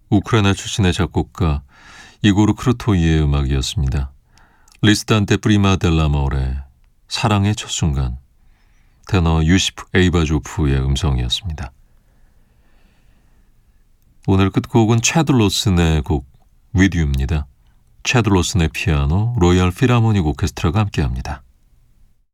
우크라이나 출신의 작곡가 이고르 크루토이의 음악이었습니다. 리스탄테 프리마 델라모레 사랑의 첫 순간, 테너 유시프 에이바조프의 음성이었습니다. 오늘 끝곡은 차드 로슨의 곡 With You입니다. 차드 로슨의 피아노, 로열 필하모닉 오케스트라가 함께합니다.